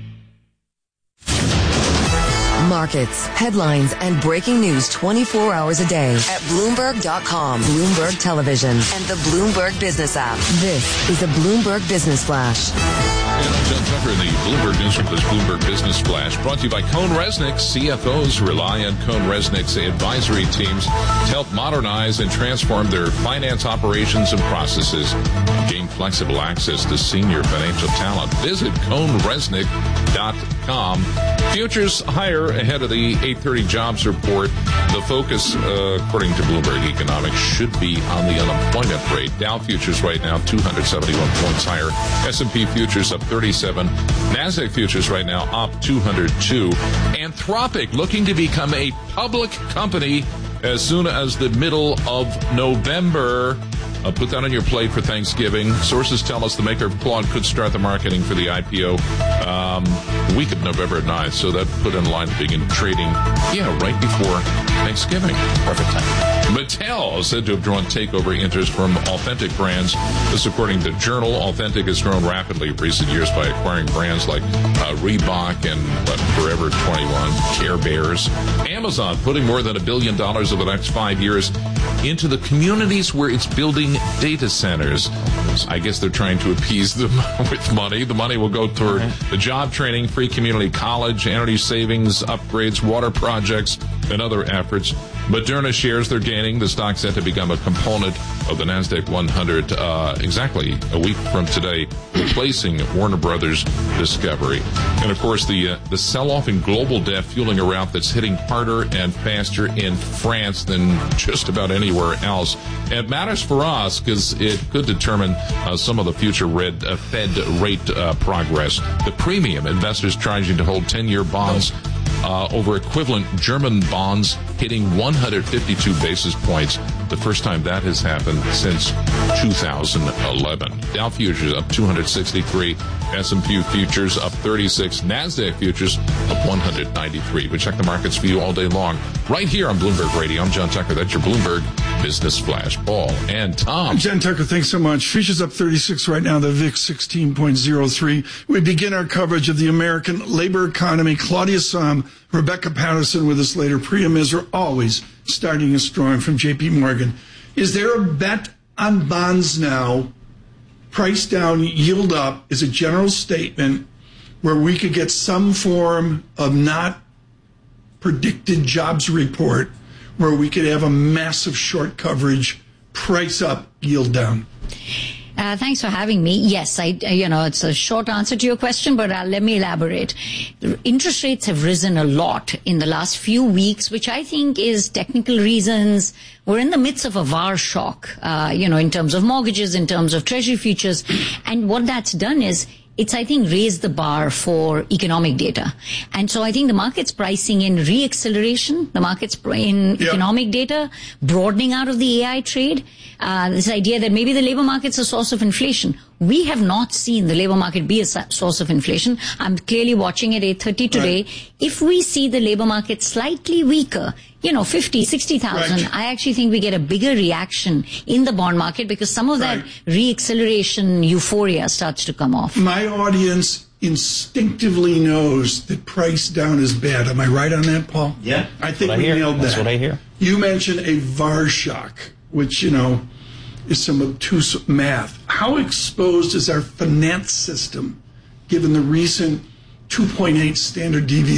Markets, headlines, and breaking news 24 hours a day at Bloomberg.com, Bloomberg Television, and the Bloomberg Business app. This is a Bloomberg Business Flash. And I'm John Tucker in the Bloomberg Newsroom. This Bloomberg Business Flash brought to you by Cohn Resnick. CFOs rely on Cohn Resnick's advisory teams to help modernize and transform their finance operations and processes. Gain flexible access to senior financial talent. Visit CohnResnick.com. Futures higher ahead of the 8:30 jobs report. The focus, according to Bloomberg Economics, should be on the unemployment rate. Dow futures right now 271 points higher. S&P futures up 37. NASDAQ futures right now up 202. Anthropic looking to become a public company as soon as the middle of November. Put that on your plate for Thanksgiving. Sources tell us the maker of Claude could start the marketing for the IPO the week of November 9th. So that put in line to begin trading, right before Thanksgiving. Perfect time. Mattel is said to have drawn takeover interest from Authentic Brands. This according to Journal. Authentic has grown rapidly in recent years by acquiring brands like Reebok and Forever 21, Care Bears. Amazon putting more than $1 billion over the next 5 years into the communities where it's building data centers. I guess they're trying to appease them with money. The money will go toward the job training, free community college, energy savings, upgrades, water projects, and other efforts. Moderna shares they're gaining. The stock set to become a component of the NASDAQ 100 exactly a week from today, replacing Warner Brothers Discovery. And, of course, the sell-off in global debt fueling a rout that's hitting harder and faster in France than just about anywhere else. And it matters for us because it could determine some of the future Fed rate progress. The premium investors charging to hold 10-year bonds over equivalent German bonds hitting 152 basis points. The first time that has happened since 2011. Dow futures up 263. S&P futures up 36. NASDAQ futures up 193. We check the markets for you all day long right here on Bloomberg Radio. I'm John Tucker. That's your Bloomberg Business Flash. Paul and Tom. John Tucker, thanks so much. Futures up 36 right now. The VIX 16.03. We begin our coverage of the American labor economy. Claudia Sahm, Rebecca Patterson with us later. Priya Misra always starting us strong from J.P. Morgan. Is there a bet on bonds now? Price down, yield up is a general statement where we could get some form of not predicted jobs report where we could have a massive short coverage, price up, yield down. Thanks for having me. Yes, it's a short answer to your question, but let me elaborate. The interest rates have risen a lot in the last few weeks, which I think is technical reasons. We're in the midst of a VAR shock, in terms of mortgages, in terms of treasury futures. And what that's done is it's, I think, raised the bar for economic data. And so I think the market's pricing in re-acceleration, the market's in economic data, broadening out of the AI trade, this idea that maybe the labor market's a source of inflation. We have not seen the labor market be a source of inflation. I'm clearly watching at 8:30 today. Right. If we see the labor market slightly weaker, 50, 60,000, right, I actually think we get a bigger reaction in the bond market because some of that re-acceleration euphoria starts to come off. My audience instinctively knows that price down is bad. Am I right on that, Paul? Yeah. I think we nailed that. That's what I hear. You mentioned a VAR shock, which, is some obtuse math. How exposed is our finance system given the recent 2.8 standard deviation